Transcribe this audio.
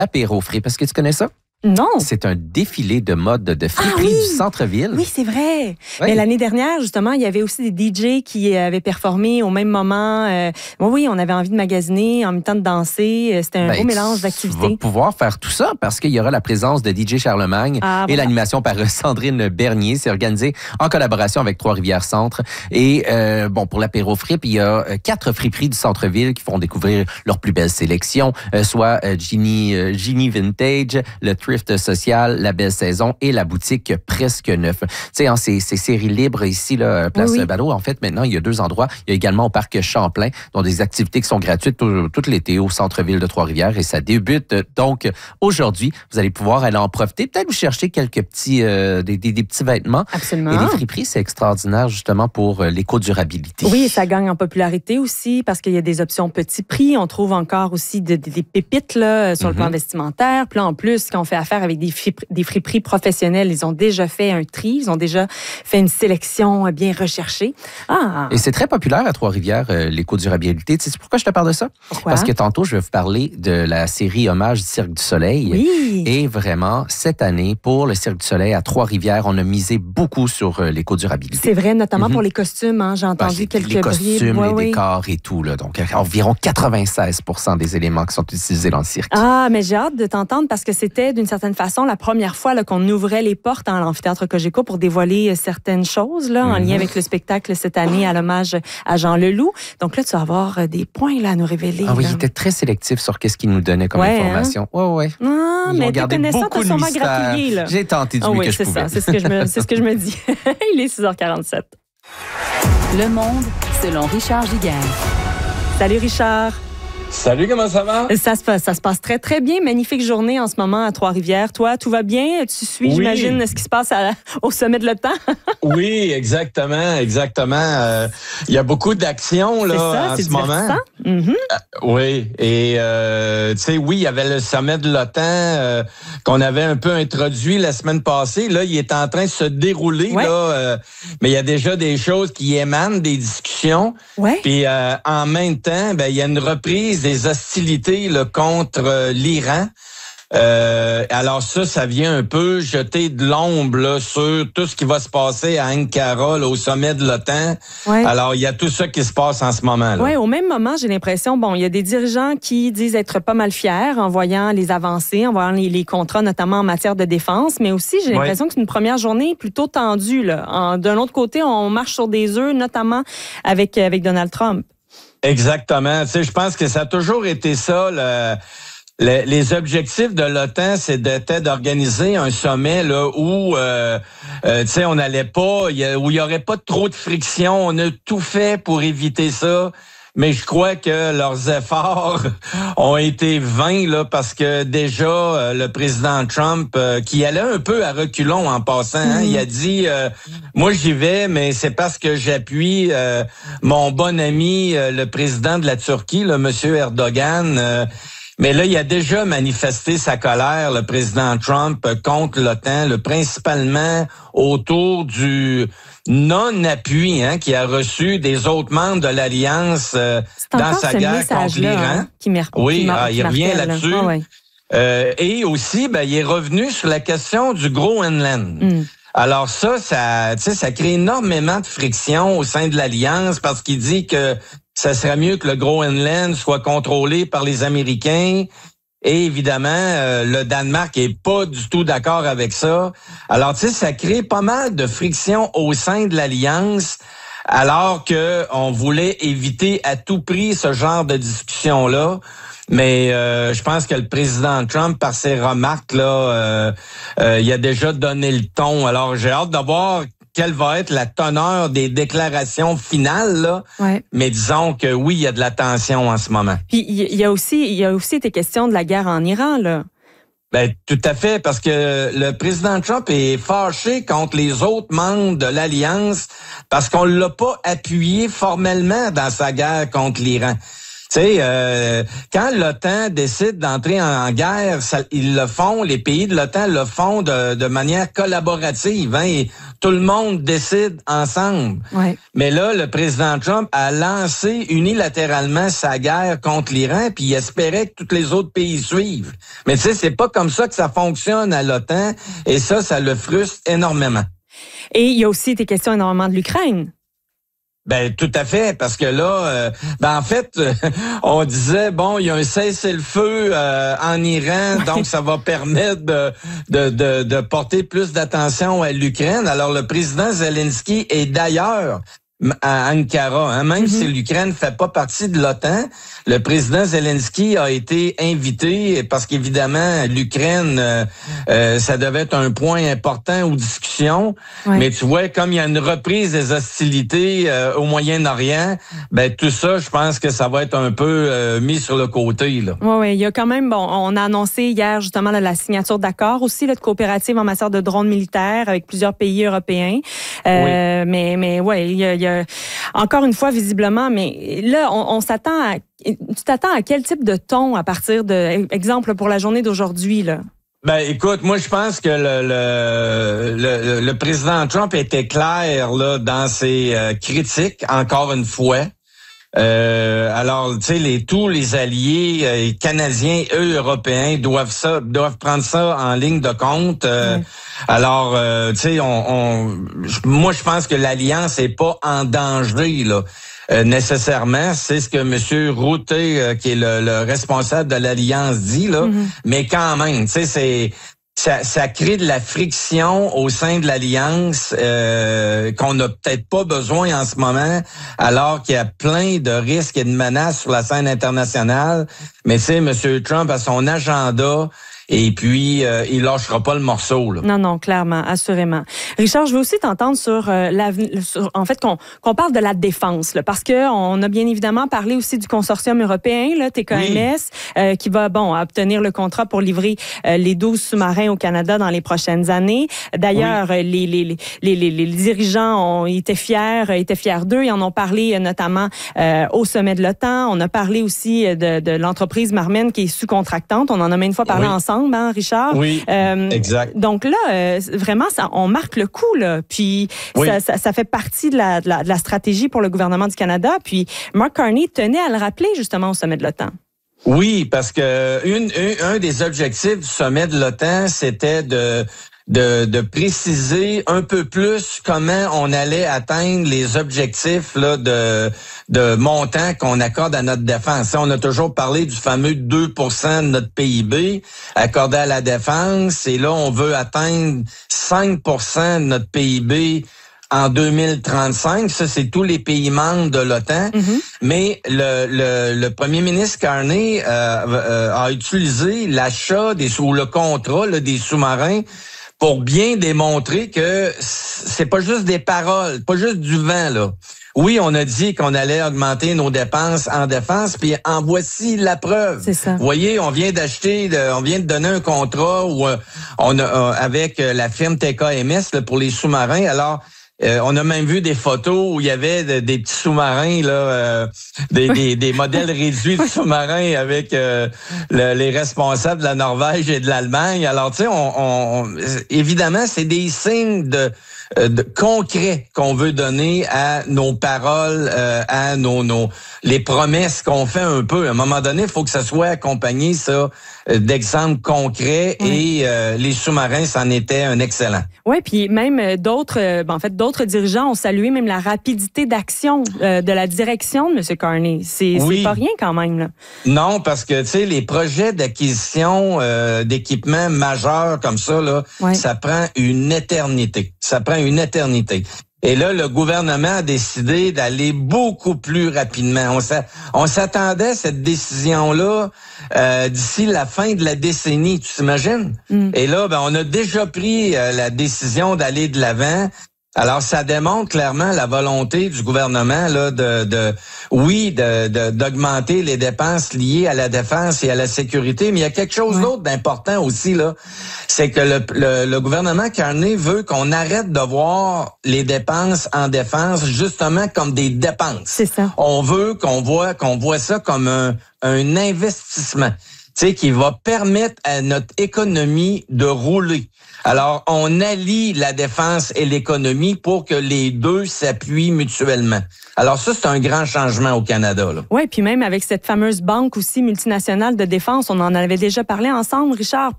Apéro Fripe. Est-ce que tu connais ça? Non. C'est un défilé de mode de friperie du centre-ville. Oui, c'est vrai. Oui. Mais l'année dernière, justement, il y avait aussi des DJ qui avaient performé au même moment. Oui, on avait envie de magasiner en même temps de danser. C'était un beau mélange d'activités. Tu vas pouvoir faire tout ça parce qu'il y aura la présence de DJ Charlemagne et l'animation par Sandrine Bernier. C'est organisé en collaboration avec Trois-Rivières Centre. Et pour l'apéro fripe, il y a 4 friperies du centre-ville qui font découvrir leur plus belle sélection, soit Ginny Vintage, le Thrift Social, la Belle Saison et la boutique Presque Neuf. Tu sais, ces séries libres ici, là, Place Ballot, en fait, maintenant, il y a 2 endroits. Il y a également au Parc Champlain, dont des activités qui sont gratuites tout l'été au centre-ville de Trois-Rivières et ça débute donc aujourd'hui. Vous allez pouvoir aller en profiter, peut-être vous chercher quelques petits, des petits vêtements. Absolument. Et les friperies, c'est extraordinaire justement pour l'éco-durabilité. Oui, et ça gagne en popularité aussi parce qu'il y a des options petit prix. On trouve encore aussi des pépites là, sur le plan vestimentaire. Puis là, en plus, quand on fait affaire avec des friperies professionnelles, ils ont déjà fait un tri, ils ont déjà fait une sélection bien recherchée. Et c'est très populaire à Trois-Rivières, l'éco-durabilité. Tu sais pourquoi je te parle de ça? Pourquoi? Parce que tantôt, je vais vous parler de la série Hommage du Cirque du Soleil. Oui. Et vraiment, cette année, pour le Cirque du Soleil à Trois-Rivières, on a misé beaucoup sur l'éco-durabilité. C'est vrai, notamment pour les costumes. Hein. J'ai entendu quelques les costumes, bris. les décors et tout. Là. Donc, environ 96% des éléments qui sont utilisés dans le cirque. Ah, mais j'ai hâte de t'entendre parce que c'était, d'une certaine façon, la première fois là, qu'on ouvrait les portes dans l'amphithéâtre Cogeco pour dévoiler certaines choses là, en lien avec le spectacle cette année à l'hommage à Jean Leloup. Donc là, tu vas avoir des points là, à nous révéler. Ah oui, là. il était très sélectif sur qu'est-ce qu'il nous donnait comme information. Hein? Ah, mais t'es connaissant, t'as sûrement gratouillé. Là. J'ai tenté du mieux que je pouvais. C'est ça, c'est ce que je me dis. Il est 6h47. Le Monde, selon Richard Giguère. Salut Richard. Salut, comment ça va? Ça se passe très, très bien. Magnifique journée en ce moment à Trois-Rivières. Toi, tout va bien? Tu suis, j'imagine, ce qui se passe au sommet de l'OTAN? Oui, exactement. Il y a beaucoup d'actions là en ce moment. Oui, et tu sais, oui, il y avait le sommet de l'OTAN qu'on avait un peu introduit la semaine passée. Là, il est en train de se dérouler là, mais il y a déjà des choses qui émanent des discussions. Puis en même temps, il y a une reprise des hostilités là, contre l'Iran. Alors ça vient un peu jeter de l'ombre là, sur tout ce qui va se passer à Ankara, là, au sommet de l'OTAN. Alors, il y a tout ça qui se passe en ce moment. Oui, au même moment, j'ai l'impression, il y a des dirigeants qui disent être pas mal fiers en voyant les avancées, en voyant les contrats, notamment en matière de défense, mais aussi, j'ai l'impression que c'est une première journée plutôt tendue. Là. D'un autre côté, on marche sur des œufs, notamment avec Donald Trump. Exactement. Tu sais, je pense que ça a toujours été ça, les objectifs de l'OTAN, c'était d'organiser un sommet là où tu sais, on n'allait pas, où il y aurait pas trop de friction. On a tout fait pour éviter ça. Mais je crois que leurs efforts ont été vains là parce que déjà le président Trump qui allait un peu à reculons en passant, il a dit moi j'y vais mais c'est parce que j'appuie mon bon ami le président de la Turquie, le monsieur Erdogan. Mais là, il a déjà manifesté sa colère, le président Trump, contre l'OTAN, principalement autour du non-appui qui a reçu des autres membres de l'Alliance dans sa guerre contre l'Iran. Il revient là-dessus. Et aussi, il est revenu sur la question du Groenland. Alors ça crée énormément de friction au sein de l'Alliance parce qu'il dit que ça serait mieux que le Groenland soit contrôlé par les Américains. Et évidemment, le Danemark est pas du tout d'accord avec ça. Alors, tu sais, ça crée pas mal de friction au sein de l'Alliance, alors que on voulait éviter à tout prix ce genre de discussion-là. Mais je pense que le président Trump, par ses remarques, là, il a déjà donné le ton. Alors, j'ai hâte de voir quelle va être la teneur des déclarations finales, là. Mais disons que oui, il y a de la tension en ce moment. Puis il y a aussi été question de la guerre en Iran, là. Tout à fait, parce que le président Trump est fâché contre les autres membres de l'Alliance parce qu'on l'a pas appuyé formellement dans sa guerre contre l'Iran. Tu sais, quand l'OTAN décide d'entrer en guerre, ils le font, les pays de l'OTAN le font de manière collaborative, hein, et tout le monde décide ensemble. Ouais. Mais là, le président Trump a lancé unilatéralement sa guerre contre l'Iran, puis il espérait que tous les autres pays suivent. Mais tu sais, c'est pas comme ça que ça fonctionne à l'OTAN, et ça le frustre énormément. Et il y a aussi des questions énormément de l'Ukraine. Ben tout à fait, parce que là, en fait, on disait bon, il y a un cessez-le-feu en Iran, donc ça va permettre de porter plus d'attention à l'Ukraine. Alors le président Zelensky est d'ailleurs à Ankara, hein, même si l'Ukraine fait pas partie de l'OTAN, le président Zelensky a été invité parce qu'évidemment l'Ukraine, ça devait être un point important aux discussions. Ouais. Mais tu vois, comme il y a une reprise des hostilités au Moyen-Orient, ben tout ça, je pense que ça va être un peu mis sur le côté là. Oui, il y a quand même, on a annoncé hier justement la signature d'accords aussi là, de coopérative en matière de drones militaires avec plusieurs pays européens. Oui. Mais ouais, il y a encore une fois visiblement, mais là on s'attend à. Tu t'attends à quel type de ton à partir de, exemple pour la journée d'aujourd'hui là? Ben écoute, moi je pense que le président Trump était clair là dans ses critiques encore une fois. Alors tu sais tous les alliés canadiens et européens doivent prendre ça en ligne de compte. Alors tu sais moi je pense que l'alliance est pas en danger là. Nécessairement, c'est ce que M. Routet, qui est le responsable de l'Alliance, dit, là. Mais quand même, tu sais, ça crée de la friction au sein de l'Alliance qu'on n'a peut-être pas besoin en ce moment, alors qu'il y a plein de risques et de menaces sur la scène internationale. Mais tu sais, M. Trump a son agenda. Et puis, il lâchera pas le morceau. Là. Non, clairement, assurément. Richard, je veux aussi t'entendre sur en fait, qu'on parle de la défense, là, parce que on a bien évidemment parlé aussi du consortium européen, là, TKMS, qui va, obtenir le contrat pour livrer les 12 sous-marins au Canada dans les prochaines années. D'ailleurs, les dirigeants étaient fiers d'eux. Ils en ont parlé notamment au sommet de l'OTAN. On a parlé aussi de l'entreprise Marmen qui est sous-contractante. On en a même une fois parlé ensemble. Hein, Richard? Oui, exact. Donc là, vraiment, on marque le coup, là. Puis ça fait partie de la stratégie pour le gouvernement du Canada. Puis Mark Carney tenait à le rappeler, justement, au sommet de l'OTAN. Oui, parce que un des objectifs du sommet de l'OTAN, c'était de préciser un peu plus comment on allait atteindre les objectifs là de montant qu'on accorde à notre défense. On a toujours parlé du fameux 2% de notre PIB accordé à la défense, et là on veut atteindre 5% de notre PIB en 2035. Ça, c'est tous les pays membres de l'OTAN. Mais le premier ministre Carney a utilisé l'achat ou le contrat là, des sous-marins pour bien démontrer que c'est pas juste des paroles, pas juste du vent, là. Oui, on a dit qu'on allait augmenter nos dépenses en défense, puis en voici la preuve. C'est ça. Vous voyez, on vient de donner un contrat où avec la firme TKMS là, pour les sous-marins. Alors, on a même vu des photos où il y avait des petits sous-marins, là, des modèles réduits de sous-marins avec les responsables de la Norvège et de l'Allemagne. Alors, tu sais, évidemment, c'est des signes de concret qu'on veut donner à nos paroles, à les promesses qu'on fait un peu. À un moment donné, il faut que ça soit accompagné d'exemples concrets et les sous-marins, c'en était un excellent. Oui, puis même d'autres dirigeants ont salué même la rapidité d'action de la direction de M. Carney. C'est pas rien quand même, là. Non, parce que tu sais, les projets d'acquisition d'équipements majeurs comme ça, là, ça prend une éternité. Et là, le gouvernement a décidé d'aller beaucoup plus rapidement. On s'attendait à cette décision-là d'ici la fin de la décennie, tu t'imagines? Et là, on a déjà pris la décision d'aller de l'avant. Alors, ça démontre clairement la volonté du gouvernement là d'augmenter les dépenses liées à la défense et à la sécurité. Mais il y a quelque chose d'autre d'important aussi là, c'est que le gouvernement Carney veut qu'on arrête de voir les dépenses en défense justement comme des dépenses. C'est ça. On veut qu'on voit ça comme un investissement, qui va permettre à notre économie de rouler. Alors, on allie la défense et l'économie pour que les deux s'appuient mutuellement. Alors ça, c'est un grand changement au Canada. Oui, puis même avec cette fameuse banque aussi multinationale de défense, on en avait déjà parlé ensemble, Richard.